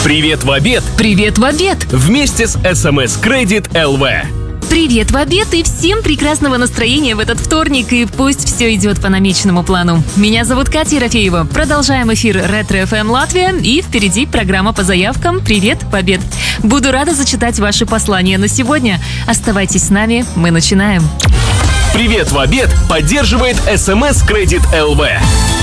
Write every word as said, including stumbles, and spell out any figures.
Привет в обед! Привет в обед! Вместе с эс эм эс Credit эл ви. Привет в обед и всем прекрасного настроения в этот вторник, и пусть все идет по намеченному плану. Меня зовут Катя Ерофеева. Продолжаем эфир Ретро эф эм Латвия, и впереди программа по заявкам «Привет в обед». Буду рада зачитать ваши послания на сегодня. Оставайтесь с нами, мы начинаем. Привет в обед поддерживает эс эм эс Credit эл ви.